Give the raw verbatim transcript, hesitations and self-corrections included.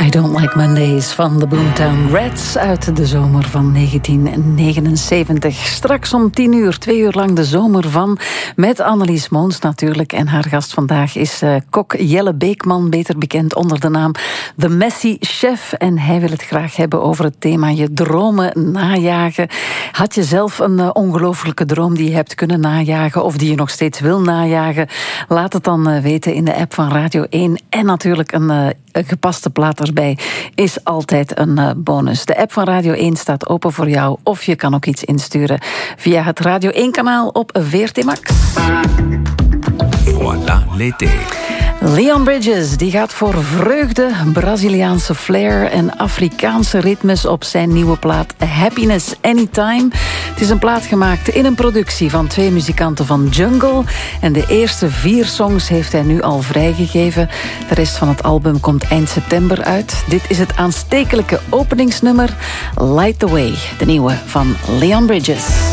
I Don't Like Mondays van de Boomtown Rats uit de zomer van negentien negenenzeventig. Straks om tien uur, twee uur lang de zomer van, met Annelies Moons natuurlijk. En haar gast vandaag is uh, kok Jelle Beekman, beter bekend onder de naam The Messy Chef. En hij wil het graag hebben over het thema je dromen najagen. Had je zelf een uh, ongelofelijke droom die je hebt kunnen najagen of die je nog steeds wil najagen? Laat het dan uh, weten in de app van Radio één. En natuurlijk een, uh, een gepaste plaat erbij is altijd een uh, bonus. De app van Radio één staat open voor jou. Of je kan ook iets insturen via het Radio één-kanaal op V R T Max. Voilà l'été. Leon Bridges die gaat voor vreugde, Braziliaanse flair en Afrikaanse ritmes op zijn nieuwe plaat Happiness Anytime. Het is een plaat gemaakt in een productie van twee muzikanten van Jungle. En de eerste vier songs heeft hij nu al vrijgegeven. De rest van het album komt eind september uit. Dit is het aanstekelijke openingsnummer Light the Way, de nieuwe van Leon Bridges.